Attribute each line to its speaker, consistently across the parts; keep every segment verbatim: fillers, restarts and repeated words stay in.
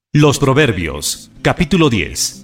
Speaker 1: Los Proverbios, capítulo diez.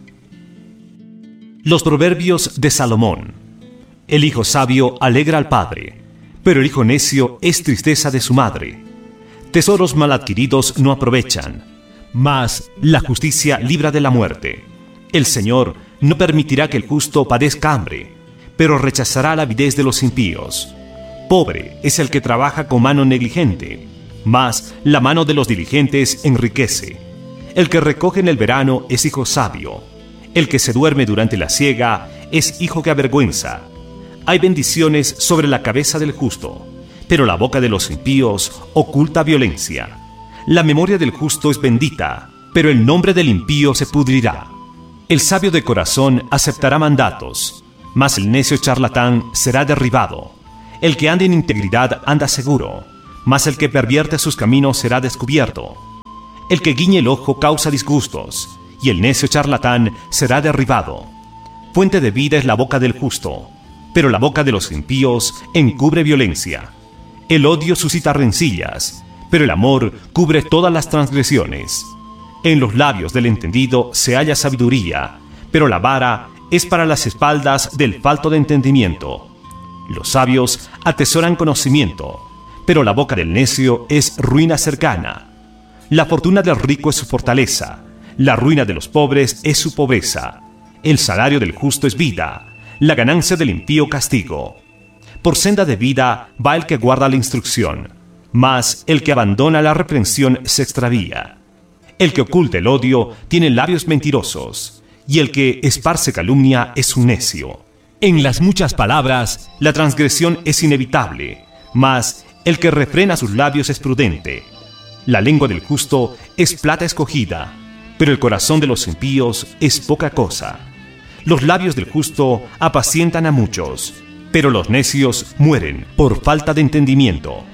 Speaker 1: Los Proverbios de Salomón. El hijo sabio alegra al padre, pero el hijo necio es tristeza de su madre. Tesoros mal adquiridos no aprovechan, mas la justicia libra de la muerte. El Señor no permitirá que el justo padezca hambre, pero rechazará la avidez de los impíos. Pobre es el que trabaja con mano negligente, mas la mano de los diligentes enriquece. El que recoge en el verano es hijo sabio. El que se duerme durante la siega es hijo que avergüenza. Hay bendiciones sobre la cabeza del justo, pero la boca de los impíos oculta violencia. La memoria del justo es bendita, pero el nombre del impío se pudrirá. El sabio de corazón aceptará mandatos, mas el necio charlatán será derribado. El que anda en integridad anda seguro, mas el que pervierte sus caminos será descubierto. El que guiñe el ojo causa disgustos, y el necio charlatán será derribado. Fuente de vida es la boca del justo, pero la boca de los impíos encubre violencia. El odio suscita rencillas, pero el amor cubre todas las transgresiones. En los labios del entendido se halla sabiduría, pero la vara es para las espaldas del falto de entendimiento. Los sabios atesoran conocimiento, pero la boca del necio es ruina cercana. La fortuna del rico es su fortaleza, la ruina de los pobres es su pobreza. El salario del justo es vida, la ganancia del impío castigo. Por senda de vida va el que guarda la instrucción, mas el que abandona la reprensión se extravía. El que oculta el odio tiene labios mentirosos, y el que esparce calumnia es un necio. En las muchas palabras la transgresión es inevitable, mas el que refrena sus labios es prudente. La lengua del justo es plata escogida, pero el corazón de los impíos es poca cosa. Los labios del justo apacientan a muchos, pero los necios mueren por falta de entendimiento.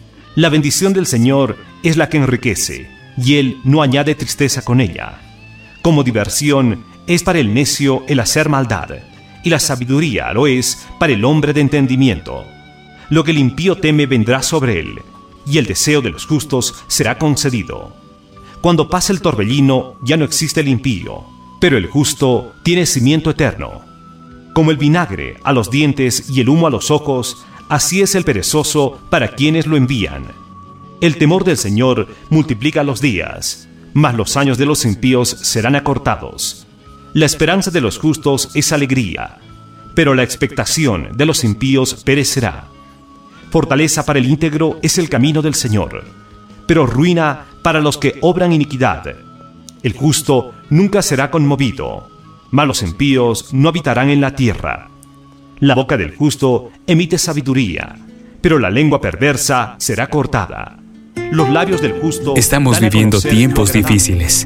Speaker 1: La bendición del Señor es la que enriquece, y Él no añade tristeza con ella. Como diversión es para el necio el hacer maldad, y la sabiduría lo es para el hombre de entendimiento. Lo que el impío teme vendrá sobre él, y el deseo de los justos será concedido. Cuando pase el torbellino ya no existe el impío, pero el justo tiene cimiento eterno. Como el vinagre a los dientes y el humo a los ojos, así es el perezoso para quienes lo envían. El temor del Señor multiplica los días, mas los años de los impíos serán acortados. La esperanza de los justos es alegría, pero la expectación de los impíos perecerá. Fortaleza para el íntegro es el camino del Señor, pero ruina para los que obran iniquidad. El justo nunca será conmovido, mas los impíos no habitarán en la tierra. La boca del justo emite sabiduría, pero la lengua perversa será cortada. Los labios del justo...
Speaker 2: Estamos viviendo tiempos difíciles,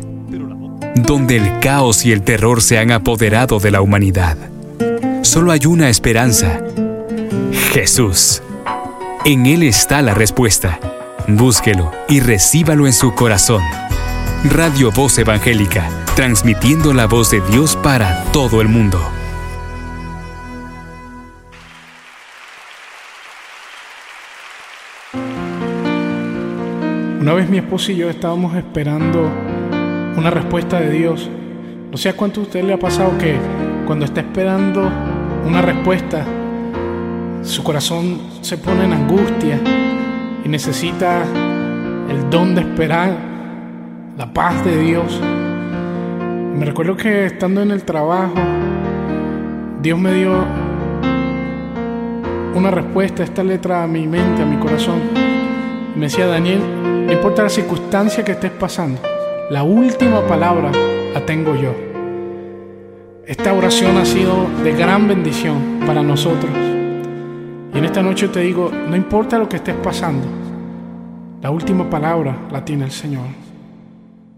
Speaker 2: donde el caos y el terror se han apoderado de la humanidad. Solo hay una esperanza: Jesús. En Él está la respuesta. Búsquelo y recíbalo en su corazón. Radio Voz Evangélica, transmitiendo la voz de Dios para todo el mundo.
Speaker 3: Una vez mi esposa y yo estábamos esperando una respuesta de Dios. No sé a cuánto a usted le ha pasado que cuando está esperando una respuesta, su corazón se pone en angustia y necesita el don de esperar, la paz de Dios. Me recuerdo que estando en el trabajo, Dios me dio una respuesta, esta letra a mi mente, a mi corazón. Me decía: Daniel, no importa la circunstancia que estés pasando, la última palabra la tengo yo. Esta oración ha sido de gran bendición para nosotros. Y en esta noche te digo, no importa lo que estés pasando, la última palabra la tiene el Señor.